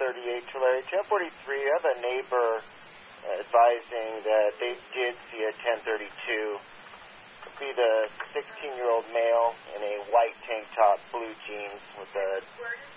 Tulare. 1043, I have a neighbor advising that they did see a 1032. Could be the 16-year-old male in a white tank top, blue jeans with a